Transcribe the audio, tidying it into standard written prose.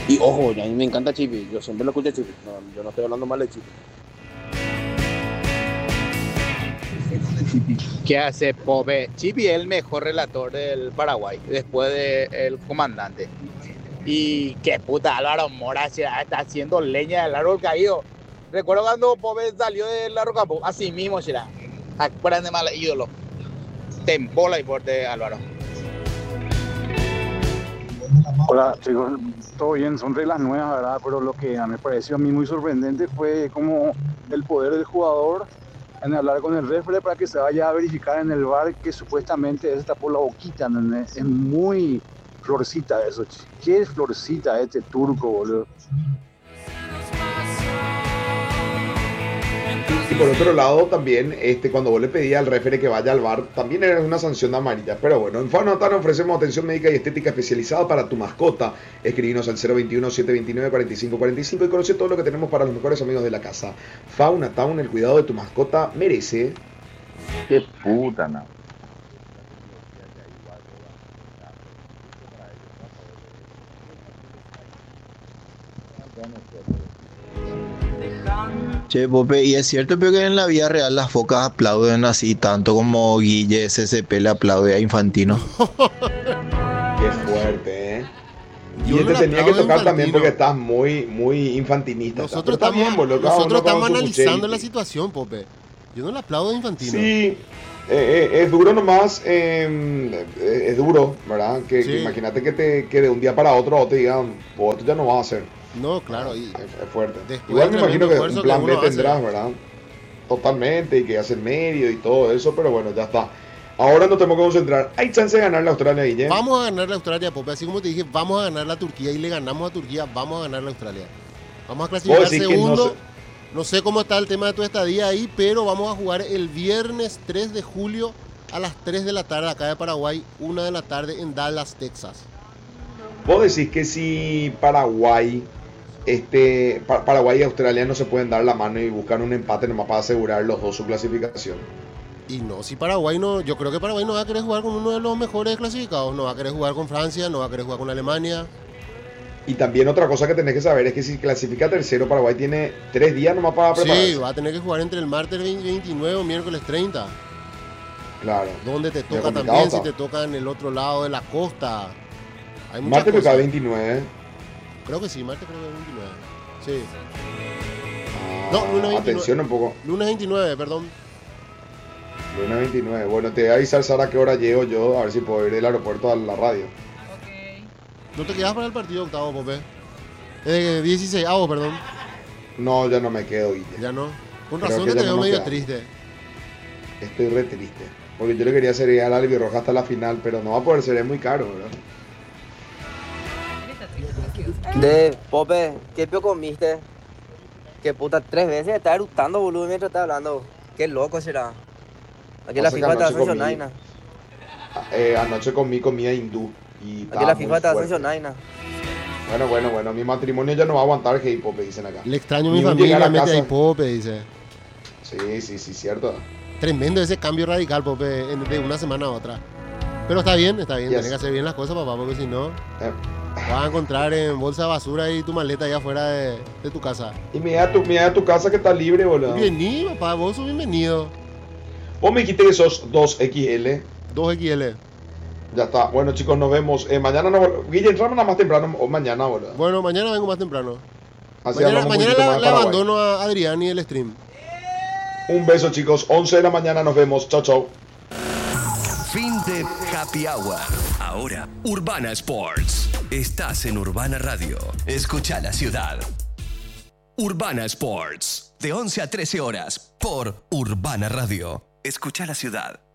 Y ojo, a mí me encanta Chipi, yo siempre lo escucho a Chipi, no, yo no estoy hablando mal de Chipi. ¿Qué hace Pope? Chipi es el mejor relator del Paraguay, después del comandante. Y qué puta, Álvaro Mora está haciendo leña del árbol caído. Recuerdo cuando Pope salió del Largo Campo, así mismo será. Acuérdense mal ídolo. Tempola y fuerte Álvaro. Hola chicos, todo bien, son reglas nuevas, ¿verdad? Pero lo que me pareció a mí muy sorprendente fue como el poder del jugador en hablar con el referee para que se vaya a verificar en el VAR que supuestamente él se tapó la boquita, ¿entendés? Es muy florcita eso, ¿qué es florcita este turco, boludo? Y por otro lado, también, cuando vos le pedías al referee que vaya al bar, también era una sanción de amarilla. Pero bueno, en Faunatan ofrecemos atención médica y estética especializada para tu mascota. Escribinos al 021-729-4545 y conoce todo lo que tenemos para los mejores amigos de la casa. Faunatown, el cuidado de tu mascota merece. Qué puta, no. Che, Pope, y es cierto pero que en la vida real las focas aplauden así tanto como Guille SCP le aplaude a Infantino. Qué fuerte, ¿eh? Y Yo este no le tenía que aplaudo a tocar también Infantino. porque estás muy infantinista. Nosotros Está estamos, bien, boludo, cada nosotros uno con estamos su analizando cucharita. la situación, Pope. Yo no le aplaudo a Infantino. Sí, es duro nomás, es duro, ¿verdad? Que Sí. imagínate que de un día para otro te digan, pues esto ya no vas a hacer. No, claro. Y Es fuerte. después Igual me del imagino tremendo que esfuerzo un plan que B uno hace. tendrás, ¿verdad? Totalmente, y que hace medio y todo eso, pero bueno, ya está. Ahora nos tenemos que concentrar. ¿Hay chance de ganar la Australia, Guille? vamos a ganar la Australia, Pope. Así como te dije, vamos a ganar la Turquía y le ganamos a Turquía, vamos a ganar la Australia. Vamos a Vos clasificar decís que segundo. no No sé cómo está el tema de tu estadía ahí, pero vamos a jugar el viernes 3 de julio a las 3 de la tarde acá de Paraguay, 1 de la tarde en Dallas, Texas. Vos decís que si Paraguay, Paraguay y Australia no se pueden dar la mano y buscar un empate nomás para asegurar los dos su clasificación. Y no, si Paraguay no, yo creo que Paraguay no va a querer jugar con uno de los mejores clasificados, no va a querer jugar con Francia, no va a querer jugar con Alemania. Y también otra cosa que tenés que saber es que si clasifica tercero, Paraguay tiene 3 días nomás para prepararse. Sí, va a tener que jugar entre el martes 29 o miércoles 30. Claro. Donde te Ya toca complicado también, está. si te toca en el otro lado de la costa. Hay muchas Martes me cosas. cae 29. Creo que sí, martes creo que es 29. Sí. Ah, No, lunes 29. atención un poco. Lunes 29, perdón. Lunes 29. Bueno, te voy a avisar, Sara, a qué hora llego yo, a ver si puedo ir del aeropuerto a la radio. ¿No te quedas para el partido octavo, Pope? 16, perdón. No, ya no me quedo, Guille. Ya no. Con Creo razón que que ya te no veo nos medio quedamos. triste. Estoy re triste. Porque yo le quería hacer al Albirroja hasta la final, pero no va a poder ser, es muy caro, ¿verdad? De Pope, ¿qué pio comiste? Que puta, 3 veces está eructando, boludo, mientras está hablando. Qué loco será. Aquí la Pasa que FIFA te va a anoche comí- sancionar, Anoche comí comida hindú. Y aquí estaba la muy FIFA te va a fuerte. sancionar. Bueno, mi matrimonio ya no va a aguantar K-pop, dicen acá. Le extraño a Ni mi un familia, llegar a mete casa. ahí Pope, dice. Sí, cierto. Tremendo ese cambio radical, Pope, de una semana a otra. Pero está bien, Yes. Tienes que hacer bien las cosas, papá, porque si no, Eh, vas a encontrar en bolsa de basura y tu maleta allá afuera de tu casa. Y mira a tu casa que está libre, boludo. Bienvenido, papá, vos sos bienvenido. Vos me dijiste que sos 2XL. 2XL. Ya está. Bueno, chicos, nos vemos. Mañana no. Guille, entramos nada más temprano o mañana, boludo. Bueno, mañana vengo más temprano. Así Mañana, hablamos un mañana poquito más le de Paraguay. abandono a Adrián y el stream. Un beso, chicos. 11 de la mañana nos vemos. Chao, chao. Fin de Happy Hour. Ahora, Urbana Sports. Estás en Urbana Radio. Escucha la ciudad. Urbana Sports. De 11 a 13 horas por Urbana Radio. Escucha la ciudad.